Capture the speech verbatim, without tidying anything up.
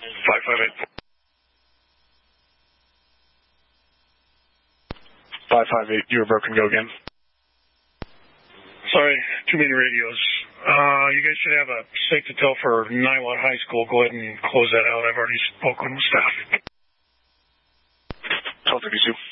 five five eight. five five eight, you were broken. Go again. Sorry, too many radios. Uh, you guys should have a safe to tell for Niwot High School. Go ahead and close that out. I've already spoken with staff. twelve thirty-two.